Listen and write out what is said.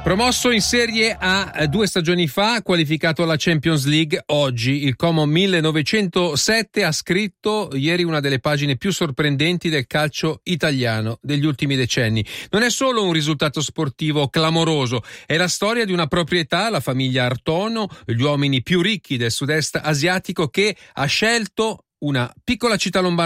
Promosso in Serie A 2 stagioni fa, qualificato alla Champions League, oggi il Como 1907 ha scritto ieri una delle pagine più sorprendenti del calcio italiano degli ultimi decenni. Non è solo un risultato sportivo clamoroso, è la storia di una proprietà, la famiglia Artono, gli uomini più ricchi del sud-est asiatico, che ha scelto una piccola città lombarda